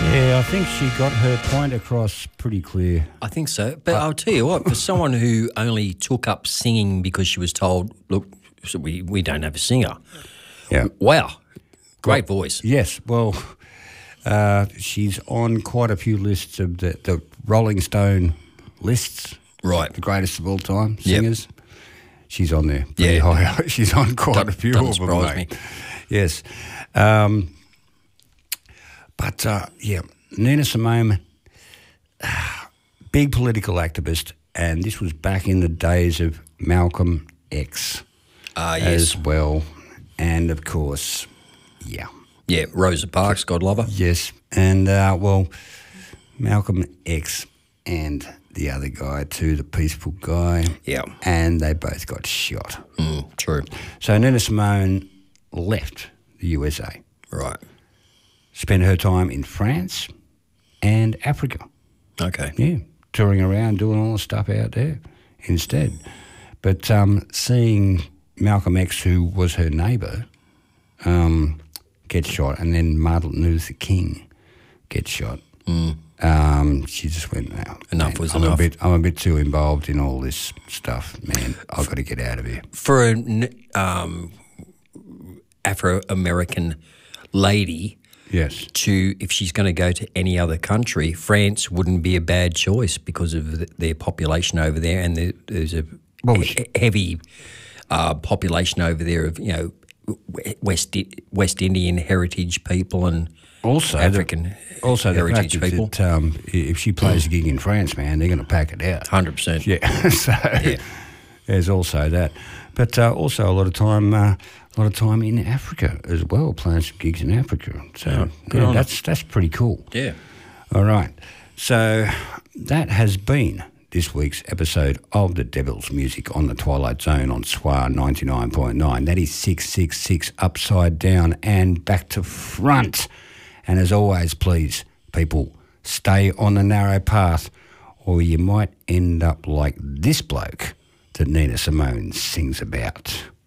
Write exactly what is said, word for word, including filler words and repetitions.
Yeah, I think she got her point across pretty clear. I think so. But I'll tell you what, for someone who only took up singing because she was told, look, so we, we don't have a singer. Yeah. Wow. Great well, voice. Yes. Well, uh, she's on quite a few lists of the, the Rolling Stone lists. Right. The greatest of all time singers. Yep. She's on there. Yeah. High. She's on quite Don't, a few of them, surprise mate. me. Yes. Um, but, uh, yeah, Nina Simone, uh, big political activist, and this was back in the days of Malcolm X uh, yes. as well. And, of course, yeah. Yeah, Rosa Parks, God love her. Yes. And, uh, well, Malcolm X and the other guy too, the peaceful guy. Yeah. And they both got shot. Mm, true. So Nina Simone left the U S A. Right. Spent her time in France and Africa. Okay. Yeah, touring around, doing all the stuff out there instead. But um, seeing Malcolm X, who was her neighbour, um, get shot, and then Martin Luther King get shot, mm. um, she just went, no, enough man, was I'm enough. A bit, I'm a bit too involved in all this stuff, man. I've got to get out of here. For an um, Afro-American lady... Yes. To if she's going to go to any other country, France wouldn't be a bad choice because of the, their population over there, and the, there's a well, he, heavy uh, population over there of you know West West Indian heritage people and also African the, also heritage the fact people. That, um, if she plays a gig in France, man, they're going to pack it out. Hundred percent. Yeah. So yeah. There's also that, but uh, also a lot of time. Uh, A lot of time in Africa as well, playing some gigs in Africa. So yeah, yeah, that's that's pretty cool. Yeah. All right. So that has been this week's episode of The Devil's Music on the Twilight Zone on S W R ninety-nine point nine. That is six six six upside down and back to front. And as always, please, people, stay on the narrow path or you might end up like this bloke that Nina Simone sings about.